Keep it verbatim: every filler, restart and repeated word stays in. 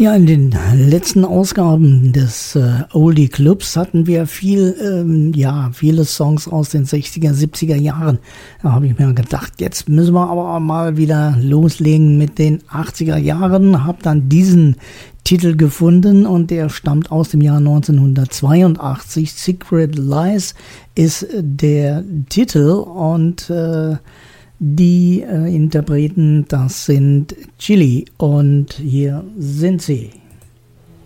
Ja, in den letzten Ausgaben des äh, Oldie Clubs hatten wir viel, ähm, ja, viele Songs aus den sechziger, siebziger Jahren. Da habe ich mir gedacht, jetzt müssen wir aber mal wieder loslegen mit den achtziger Jahren. Habe dann diesen Titel gefunden und der stammt aus dem Jahr neunzehnhundertzweiundachtzig. Secret Lies ist der Titel und äh, die äh, Interpreten, das sind Chili und hier sind sie.